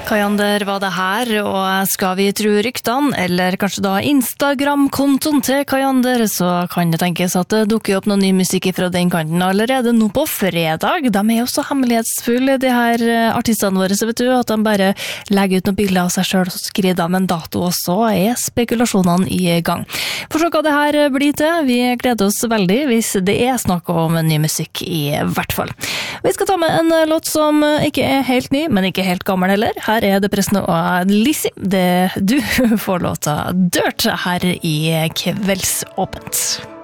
Kajander var det her, og skal vi tro ryktene, eller kanskje da Instagram-kontoen til Kajander, så kan det tenkes at det dukker opp noe ny musikk fra den kanten allerede nå på fredag. De jo så hemmelighetsfulle, de her artistene våre, så vet du, at de bare legger ut noen bilder av seg selv, så skriver de en dato, og så spekulasjonene i gang. For så hva det her blir til, vi gleder oss veldig hvis det snakk om ny musikk i hvert fall. Vi skal ta med en låt som ikke helt ny, men ikke helt gammel heller. Her det Presno og Lizzie. Du får låta Dirt her i Kveldsåpent.